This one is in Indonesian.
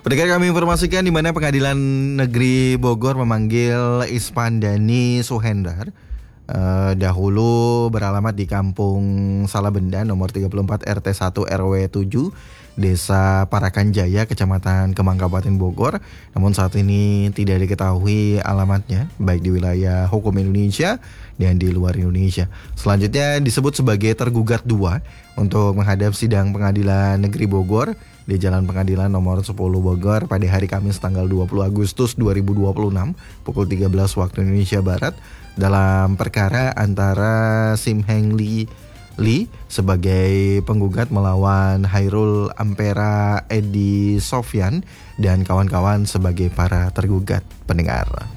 Pendengar, kami informasikan di mana Pengadilan Negeri Bogor memanggil Ispandani Suhendar, dahulu beralamat di Kampung Salabenda nomor 34 RT 1 RW 7 Desa Parakan Jaya, Kecamatan Kemang, Kabupaten Bogor. Namun saat ini tidak diketahui alamatnya, baik di wilayah hukum Indonesia dan di luar Indonesia. Selanjutnya disebut sebagai tergugat 2 untuk menghadap sidang Pengadilan Negeri Bogor di Jalan Pengadilan nomor 10 Bogor pada hari Kamis tanggal 20 Agustus 2026 pukul 13 waktu Indonesia Barat dalam perkara antara Sim Heng Lee sebagai penggugat melawan Hairul Ampera Edi Sofyan dan kawan-kawan sebagai para tergugat. Pendengar.